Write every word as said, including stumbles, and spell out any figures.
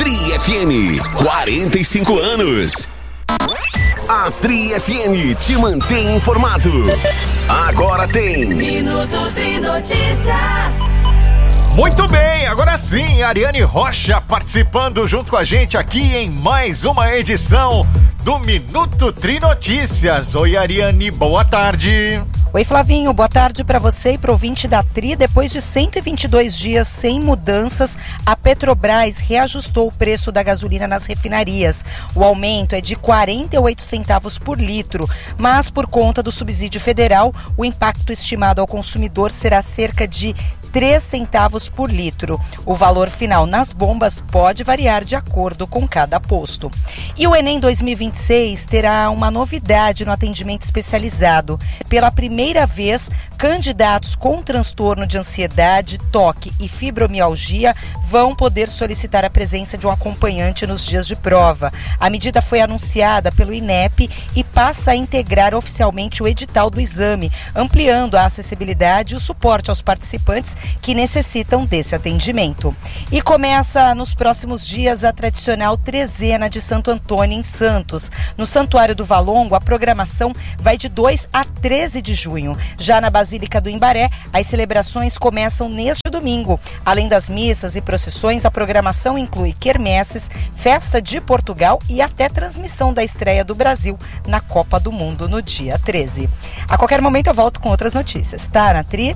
Tri F M, quarenta e cinco anos. A Tri F M te mantém informado. Agora tem Minuto Tri Notícias. Muito bem, agora sim, Ariane Rocha participando junto com a gente aqui em mais uma edição do Minuto Tri Notícias. Oi, Ariane, boa tarde. Oi, Flavinho, boa tarde para você e para o ouvinte da Tri. Depois de cento e vinte e dois dias sem mudanças, a Petrobras reajustou o preço da gasolina nas refinarias. O aumento é de quarenta e oito centavos por litro, mas por conta do subsídio federal, o impacto estimado ao consumidor será cerca de três centavos por litro. O valor final nas bombas pode variar de acordo com cada posto. E o Enem dois mil e vinte e seis terá uma novidade no atendimento especializado. Pela primeira vez, candidatos com transtorno de ansiedade, toque e fibromialgia vão poder solicitar a presença de um acompanhante nos dias de prova. A medida foi anunciada pelo I N E P e passa a integrar oficialmente o edital do exame, ampliando a acessibilidade e o suporte aos participantes que necessitam desse atendimento. E começa nos próximos dias a tradicional trezena de Santo Antônio em Santos. No Santuário do Valongo, a programação vai de dois a treze de junho. Já na Basílica do Imbaré, as celebrações começam neste domingo. Além das missas e procissões, a programação inclui quermesses, festa de Portugal e até transmissão da estreia do Brasil na Copa do Mundo no dia treze. A qualquer momento eu volto com outras notícias, tá, na Tri?